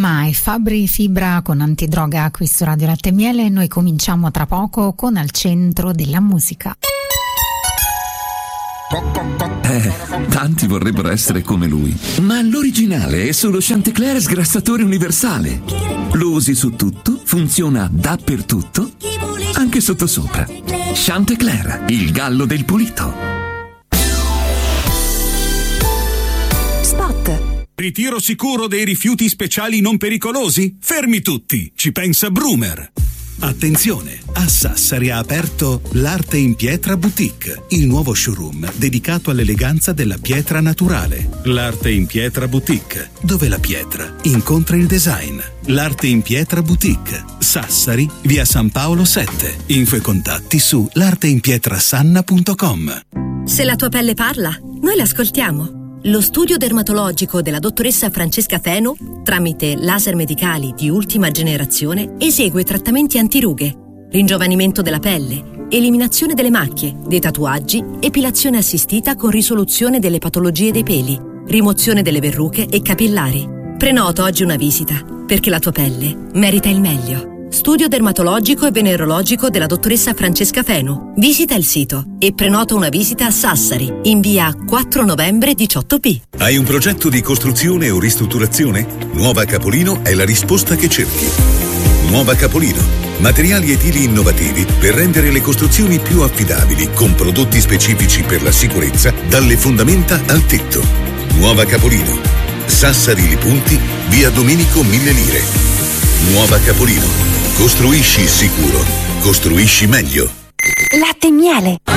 Alma e Fabri Fibra con Antidroga qui su Radio Latte e Miele. Noi cominciamo tra poco con Al centro della musica. Tanti vorrebbero essere come lui, ma l'originale è solo Chantecler sgrassatore universale. Lo usi su tutto, funziona dappertutto, anche sottosopra. Chantecler, il gallo del pulito. Ritiro sicuro dei rifiuti speciali non pericolosi? Fermi tutti! Ci pensa Brumer! Attenzione! A Sassari ha aperto l'Arte in Pietra Boutique, il nuovo showroom dedicato all'eleganza della pietra naturale. L'Arte in Pietra Boutique, dove la pietra incontra il design. L'Arte in Pietra Boutique, Sassari, via San Paolo 7. Info e contatti su l'arteinpietrasanna.com. Se la tua pelle parla, noi l'ascoltiamo. Lo studio dermatologico della dottoressa Francesca Feno, tramite laser medicali di ultima generazione, esegue trattamenti antirughe, ringiovanimento della pelle, eliminazione delle macchie, dei tatuaggi, epilazione assistita con risoluzione delle patologie dei peli, rimozione delle verruche e capillari. Prenota oggi una visita, perché la tua pelle merita il meglio. Studio dermatologico e venerologico della dottoressa Francesca Feno. Visita il sito e prenota una visita a Sassari, in via 4 novembre 18B. Hai un progetto di costruzione o ristrutturazione? Nuova Capolino è la risposta che cerchi. Nuova Capolino. Materiali edili innovativi per rendere le costruzioni più affidabili, con prodotti specifici per la sicurezza, dalle fondamenta al tetto. Nuova Capolino. Sassari Li Punti, via Domenico 1000 Lire. Nuova Capolino. Costruisci sicuro. Costruisci meglio. Latte e Miele.